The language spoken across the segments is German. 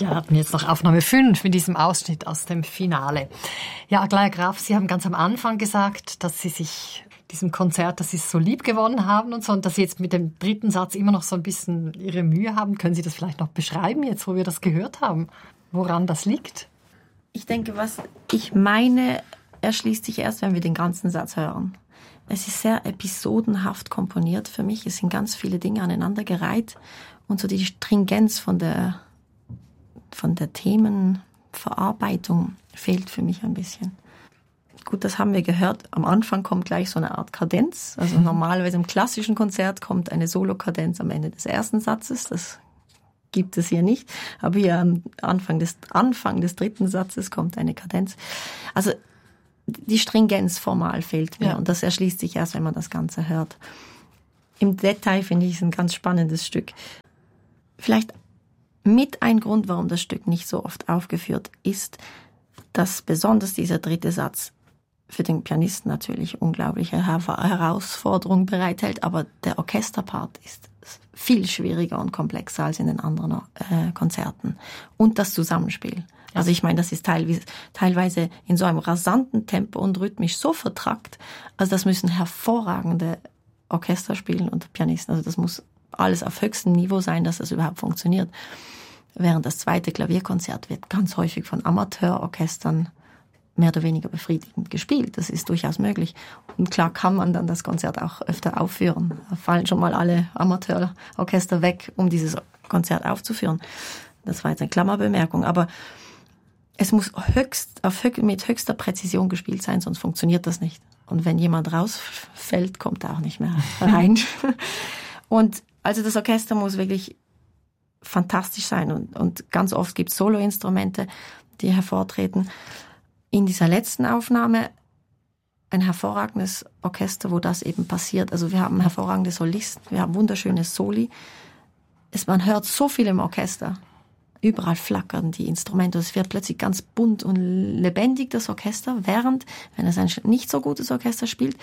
Ja, hatten jetzt noch Aufnahme 5 mit diesem Ausschnitt aus dem Finale. Ja, Aglaia Graf, Sie haben ganz am Anfang gesagt, dass Sie sich diesem Konzert, dass Sie es so lieb gewonnen haben und so, und dass Sie jetzt mit dem dritten Satz immer noch so ein bisschen Ihre Mühe haben. Können Sie das vielleicht noch beschreiben, jetzt wo wir das gehört haben, woran das liegt? Ich denke, was ich meine, erschließt sich erst, wenn wir den ganzen Satz hören. Es ist sehr episodenhaft komponiert für mich. Es sind ganz viele Dinge aneinandergereiht und so die Stringenz von der Themenverarbeitung fehlt für mich ein bisschen. Gut, das haben wir gehört. Am Anfang kommt gleich so eine Art Kadenz. Also normalerweise im klassischen Konzert kommt eine Solokadenz am Ende des ersten Satzes. Das gibt es hier nicht. Aber hier am Anfang des dritten Satzes kommt eine Kadenz. Also die Stringenz formal fehlt mir. Ja. Und das erschließt sich erst, wenn man das Ganze hört. Im Detail finde ich es ein ganz spannendes Stück. Vielleicht mit ein Grund, warum das Stück nicht so oft aufgeführt ist, dass besonders dieser dritte Satz für den Pianisten natürlich unglaubliche Herausforderungen bereithält, aber der Orchesterpart ist viel schwieriger und komplexer als in den anderen Konzerten. Und das Zusammenspiel. Also ich meine, das ist teilweise in so einem rasanten Tempo und rhythmisch so vertrackt, also das müssen hervorragende Orchester spielen und Pianisten. Also das muss alles auf höchstem Niveau sein, dass das überhaupt funktioniert. Während das zweite Klavierkonzert wird ganz häufig von Amateurorchestern mehr oder weniger befriedigend gespielt. Das ist durchaus möglich. Und klar kann man dann das Konzert auch öfter aufführen. Da fallen schon mal alle Amateurorchester weg, um dieses Konzert aufzuführen. Das war jetzt eine Klammerbemerkung. Aber es muss mit höchster Präzision gespielt sein, sonst funktioniert das nicht. Und wenn jemand rausfällt, kommt er auch nicht mehr rein. Und also das Orchester muss wirklich fantastisch sein. Und ganz oft gibt es Soloinstrumente, die hervortreten. In dieser letzten Aufnahme ein hervorragendes Orchester, wo das eben passiert. Also wir haben hervorragende Solisten, wir haben wunderschöne Soli. Man hört so viel im Orchester. Überall flackern die Instrumente. Es wird plötzlich ganz bunt und lebendig, das Orchester. Während, wenn es ein nicht so gutes Orchester spielt,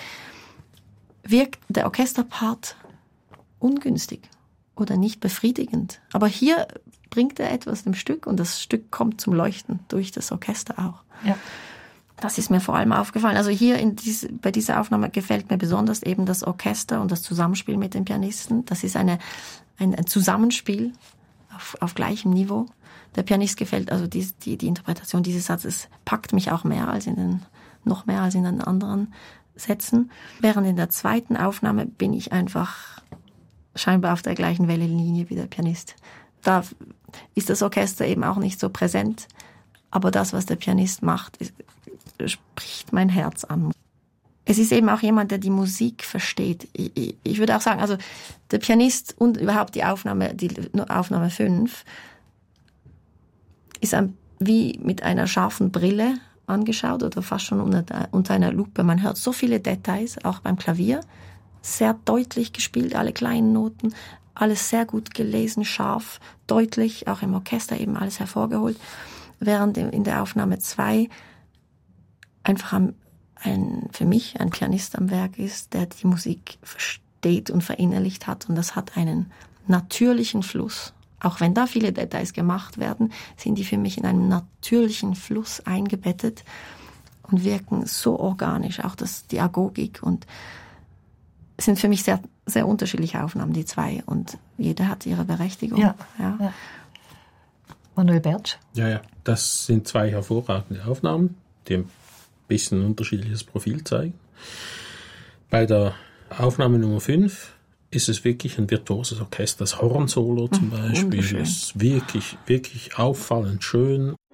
wirkt der Orchesterpart ungünstig oder nicht befriedigend. Aber hier bringt er etwas dem Stück und das Stück kommt zum Leuchten durch das Orchester auch. Ja. Das ist mir vor allem aufgefallen. Also hier bei dieser Aufnahme gefällt mir besonders eben das Orchester und das Zusammenspiel mit den Pianisten. Das ist ein Zusammenspiel auf gleichem Niveau. Der Pianist gefällt, also die Interpretation dieses Satzes packt mich auch noch mehr als in den anderen Sätzen. Während in der zweiten Aufnahme bin ich einfach scheinbar auf der gleichen Wellenlinie wie der Pianist. Da ist das Orchester eben auch nicht so präsent, aber das, was der Pianist macht, spricht mein Herz an. Es ist eben auch jemand, der die Musik versteht. Ich würde auch sagen, also der Pianist und überhaupt die Aufnahme 5 ist wie mit einer scharfen Brille angeschaut oder fast schon unter einer Lupe. Man hört so viele Details, auch beim Klavier, sehr deutlich gespielt, alle kleinen Noten, alles sehr gut gelesen, scharf, deutlich, auch im Orchester eben alles hervorgeholt. Während in der Aufnahme 2 einfach für mich ein Pianist am Werk ist, der die Musik versteht und verinnerlicht hat. Und das hat einen natürlichen Fluss. Auch wenn da viele Details gemacht werden, sind die für mich in einem natürlichen Fluss eingebettet und wirken so organisch. Auch die Agogik und es sind für mich sehr, sehr unterschiedliche Aufnahmen, die zwei. Und jede hat ihre Berechtigung. Ja. Manuel Bertsch? Ja, das sind zwei hervorragende Aufnahmen, die ein bisschen unterschiedliches Profil zeigen. Bei der Aufnahme Nummer 5 ist es wirklich ein virtuoses Orchester. Das Hornsolo zum Beispiel ist wirklich, wirklich auffallend schön.